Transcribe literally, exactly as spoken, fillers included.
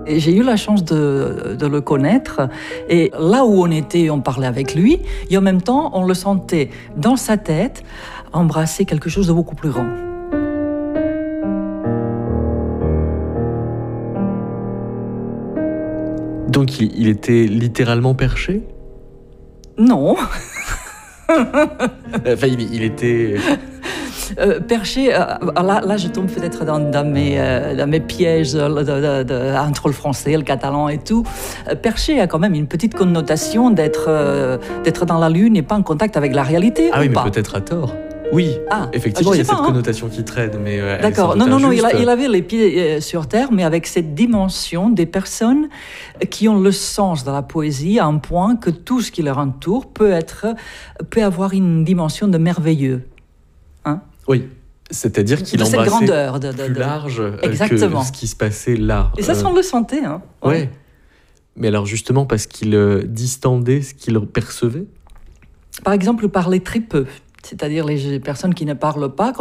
Et j'ai eu la chance de, de le connaître. Et là où on était, on parlait avec lui. Et en même temps, on le sentait dans sa tête embrasser quelque chose de beaucoup plus grand. Donc il, il était littéralement perché ? Non. Enfin, il, il était... Euh, perché, euh, là, là je tombe peut-être dans, dans, mes, euh, dans mes pièges de, de, de, entre le français, le catalan et tout. Euh, perché a quand même une petite connotation d'être, euh, d'être dans la lune et pas en contact avec la réalité. Ah oui, mais pas. peut-être à tort. Oui, ah, effectivement, il y a pas, cette hein. connotation qui traîne, mais euh, d'accord. Non, non, non, il, a, il avait les pieds euh, sur terre, mais avec cette dimension des personnes qui ont le sens de la poésie à un point que tout ce qui leur entoure peut être, peut avoir une dimension de merveilleux. Hein? Oui, c'est-à-dire qu'il de embrassait grandeur, de, de, plus de... large Exactement. que ce qui se passait là. Et ça, euh... on le sentait. Hein. Ouais. ouais. Mais alors justement parce qu'il euh, distendait ce qu'il percevait. Par exemple, parler très peu. C'est-à-dire les personnes qui ne parlent pas,